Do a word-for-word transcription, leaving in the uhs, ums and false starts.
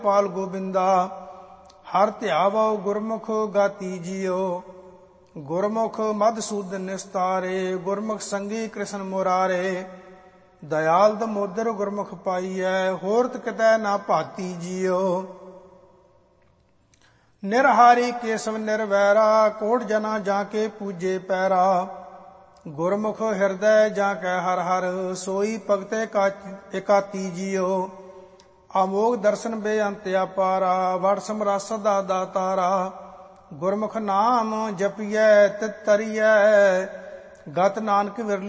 ਪਾਲ ਗੋਬਿੰਦਾ। ਹਰ ਧਿਆਵੋ ਗੁਰਮੁਖ ਗਾਤੀ JIO, ਗੁਰਮੁਖ ਮਧਸੂਦਨ ਨਿਸਤਾਰੇ। ਗੁਰਮੁਖ ਸੰਗੀ ਕ੍ਰਿਸ਼ਨ ਮੁਰਾਰੇ, ਦਇਆਲ ਦਮੋਦਰ ਗੁਰਮੁਖ ਪਾਈਐ। ਹੋਰਤ ਕਿਤੈ ਨਾ ਭਾਤੀ ਜੀਓ। ਨਿਰਹਾਰੀ ਕੇਸਵ ਨਿਰਵੈਰਾ, ਕੋਟ ਜਨਾ ਜਾਂ ਕੇ ਪੂਜੇ ਪੈਰਾ। ਗੁਰਮੁਖ ਹਿਰਦੈ ਜਾਂ ਕੈ ਹਰ ਹਰ, ਸੋਈ ਭਗਤੈ ਇਕਾਤੀ ਜੀਓ। ਅਮੋਗ ਦਰਸ਼ਨ ਬੇਅੰਤ ਅਪਾਰਾ, ਵਡ ਸਮਰਸ ਦਾ ਦਾਤਾਰਾ। ਗੁਰਮੁਖ ਨਾਮ ਜਪੀਐ ਤਿਤ ਤਰੀਐ, ਗਤ ਨਾਨਕ ਵਿਰਲੀ